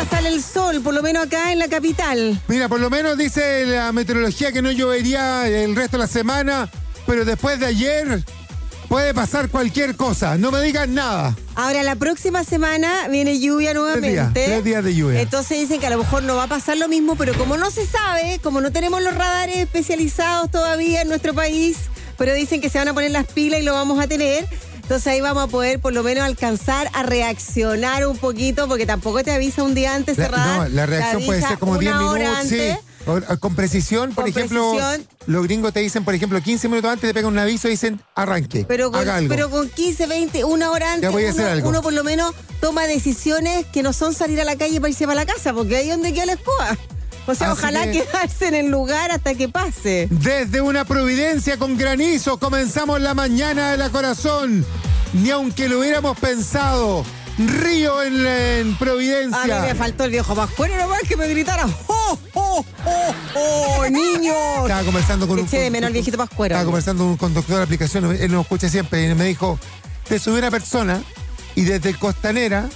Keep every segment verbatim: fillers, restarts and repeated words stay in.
día sale el sol, por lo menos acá en la capital. Mira, por lo menos dice la meteorología que no llovería el resto de la semana, pero después de ayer puede pasar cualquier cosa. No me digan nada. Ahora, la próxima semana viene lluvia nuevamente. Tres días, tres días de lluvia. Entonces dicen que a lo mejor no va a pasar lo mismo, pero como no se sabe, como no tenemos los radares especializados todavía en nuestro país, pero dicen que se van a poner las pilas y lo vamos a tener. Entonces ahí vamos a poder por lo menos alcanzar a reaccionar un poquito, porque tampoco te avisa un día antes La, cerrada. no, la reacción puede ser como diez minutos, antes, sí. O, o, con precisión, por con ejemplo, precisión. Los gringos te dicen, por ejemplo, quince minutos antes te pegan un aviso y dicen arranque, pero con, haga algo. Pero con quince, veinte, una hora antes, ya voy a uno, hacer algo. uno por lo menos toma decisiones que no son salir a la calle para irse para la casa, porque ahí es donde queda la escoba. O sea, Así ojalá que, quedarse en el lugar hasta que pase. Desde una Providencia con granizo comenzamos la mañana de la corazón. Ni aunque lo hubiéramos pensado. Río en, en Providencia. A mí me faltó el viejo Pascuero nomás que me gritara ¡Oh, oh, oh, oh, niños! Estaba conversando con un... Eché de menos el viejito Pascuero. Estaba conversando con un conductor de aplicación, él nos escucha siempre, y me dijo, te subió una persona y desde Costanera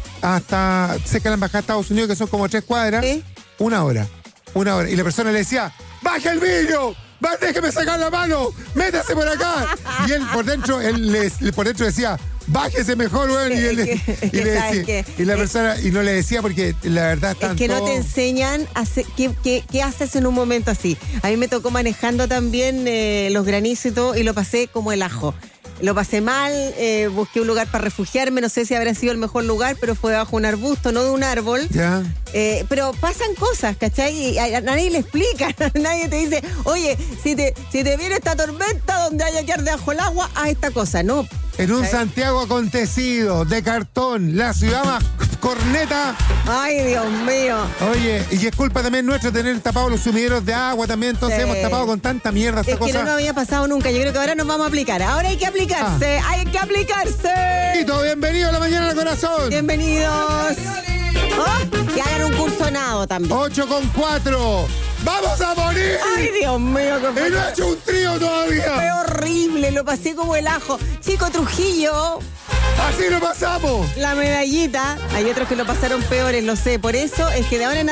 hasta cerca de la embajada de Estados Unidos, que son como tres cuadras, ¿Sí? una hora, una hora. Y la persona le decía, ¡baja el vidrio! ¡Va, déjeme sacar la mano! ¡Métase por acá! Y él por dentro, él le, por dentro decía, bájese mejor, weón. Y, él, Es que- y, es le que sabes decía, que- y la es- persona, y no le decía porque la verdad Es están que no todos- te enseñan a hacer- qué, qué- qué haces en un momento así. A mí me tocó manejando también eh, los granizos y todo, y lo pasé como el ajo. Lo pasé mal, eh, busqué un lugar para refugiarme, no sé si habrá sido el mejor lugar, pero fue bajo un arbusto, no de un árbol. Ya. Eh, pero pasan cosas, ¿cachai? Y a, a nadie le explica, nadie te dice, oye, si te, si te viene esta tormenta donde haya que ar debajo el agua, haz esta cosa. No. En un ¿Sabes? Santiago acontecido, de cartón, la ciudad más corneta. Ay, Dios mío. Oye, y es culpa también nuestra tener tapados los sumideros de agua también, entonces Sí. hemos tapado con tanta mierda esta Es que cosa. no nos había pasado nunca. Yo creo que ahora nos vamos a aplicar. Ahora hay que aplicarse. Hay que aplicarse. Tito, bienvenido a la mañana del corazón. Bienvenidos. Oh, que hagan un curso nado también. ocho con cuatro. ¡Vamos a morir! Ay, Dios mío, qué ¡Y no he hecho un trío todavía! fue horrible. Lo pasé como el ajo. Chico Trujillo, ¡Así lo pasamos! la medallita. Hay otros que lo pasaron peores, lo sé. Por eso es que de ahora en